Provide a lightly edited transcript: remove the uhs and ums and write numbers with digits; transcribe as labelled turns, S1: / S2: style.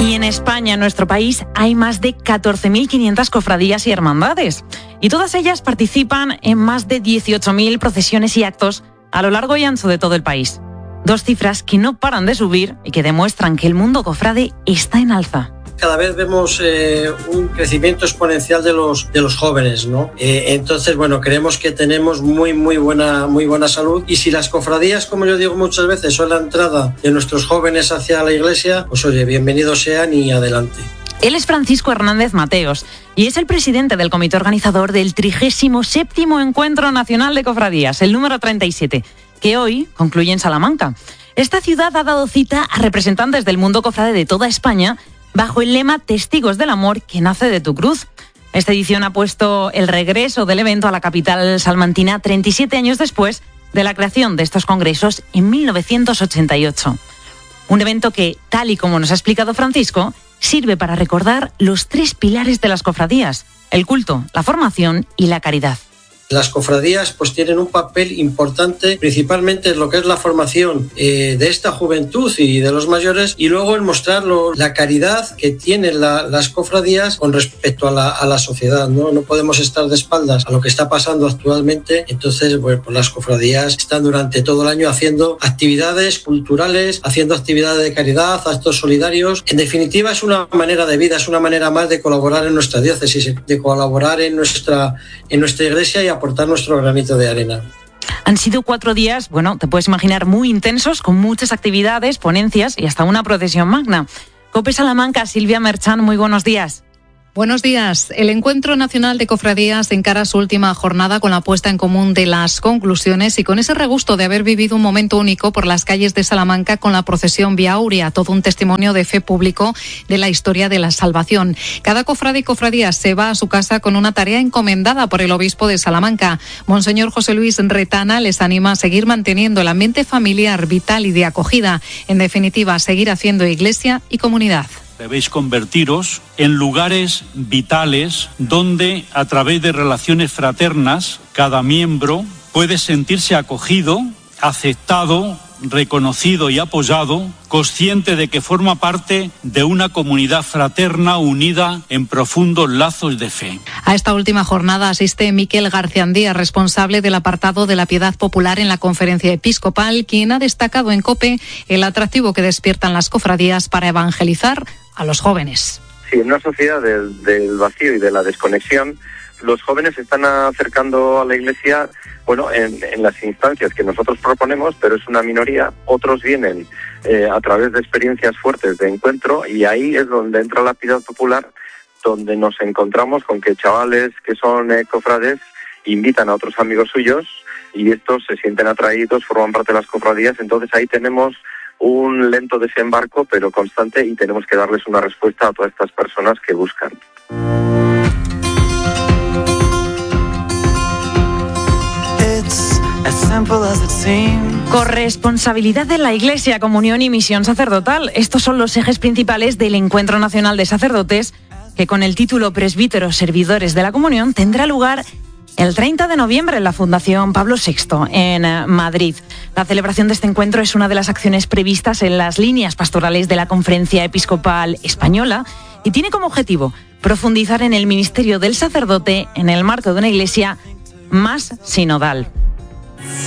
S1: Y en España, en nuestro país, hay más de 14.500 cofradías y hermandades. Y todas ellas participan en más de 18.000 procesiones y actos a lo largo y ancho de todo el país. Dos cifras que no paran de subir y que demuestran que el mundo cofrade está en alza.
S2: Cada vez vemos un crecimiento exponencial de los jóvenes, ¿no? Entonces, bueno, creemos que tenemos muy buena salud, y si las cofradías, como yo digo muchas veces, son la entrada de nuestros jóvenes hacia la iglesia, pues oye, bienvenidos sean y adelante.
S1: Él es Francisco Hernández Mateos y es el presidente del comité organizador del 37º Encuentro Nacional de Cofradías, el número 37, que hoy concluye en Salamanca. Esta ciudad ha dado cita a representantes del mundo cofrade de toda España bajo el lema Testigos del Amor que nace de tu cruz. Esta edición ha puesto el regreso del evento a la capital salmantina 37 años después de la creación de estos congresos en 1988. Un evento que, tal y como nos ha explicado Francisco, sirve para recordar los 3 pilares de las cofradías: el culto, la formación y la caridad.
S2: Las cofradías pues tienen un papel importante, principalmente en lo que es la formación de esta juventud y de los mayores, y luego el mostrar la caridad que tienen las cofradías con respecto a la sociedad, ¿no? No podemos estar de espaldas a lo que está pasando actualmente. Entonces, bueno, pues las cofradías están durante todo el año haciendo actividades culturales, haciendo actividades de caridad, actos solidarios. En definitiva, es una manera de vida, es una manera más de colaborar en nuestra diócesis, de colaborar en nuestra iglesia y aportar nuestro granito de arena.
S1: Han sido 4 días, bueno, te puedes imaginar, muy intensos, con muchas actividades, ponencias y hasta una procesión magna. COPE Salamanca, Silvia Merchan, muy buenos días.
S3: Buenos días. El Encuentro Nacional de Cofradías encara su última jornada con la puesta en común de las conclusiones y con ese regusto de haber vivido un momento único por las calles de Salamanca con la procesión Vía Aurea, todo un testimonio de fe público de la historia de la salvación. Cada cofrade y cofradía se va a su casa con una tarea encomendada por el obispo de Salamanca. Monseñor José Luis Retana les anima a seguir manteniendo el ambiente familiar, vital y de acogida. En definitiva, seguir haciendo iglesia y comunidad.
S4: Debéis convertiros en lugares vitales donde, a través de relaciones fraternas, cada miembro puede sentirse acogido, aceptado, reconocido y apoyado, consciente de que forma parte de una comunidad fraterna unida en profundos lazos de fe.
S3: A esta última jornada asiste Miquel Garciandía, responsable del apartado de la Piedad Popular en la Conferencia Episcopal, quien ha destacado en COPE el atractivo que despiertan las cofradías para evangelizar a los jóvenes.
S5: Sí, en una sociedad del vacío y de la desconexión, los jóvenes se están acercando a la Iglesia, bueno, en las instancias que nosotros proponemos, pero es una minoría. Otros vienen a través de experiencias fuertes de encuentro, y ahí es donde entra la piedad popular, donde nos encontramos con que chavales que son cofrades invitan a otros amigos suyos y estos se sienten atraídos, forman parte de las cofradías. Entonces ahí tenemos un lento desembarco pero constante, y tenemos que darles una respuesta a todas estas personas que buscan.
S1: Corresponsabilidad de la Iglesia, comunión y misión sacerdotal. Estos son los ejes principales del Encuentro Nacional de Sacerdotes, que con el título Presbíteros Servidores de la Comunión tendrá lugar el 30 de noviembre en la Fundación Pablo VI, en Madrid. La celebración de este encuentro es una de las acciones previstas en las líneas pastorales de la Conferencia Episcopal Española y tiene como objetivo profundizar en el ministerio del sacerdote en el marco de una iglesia más sinodal.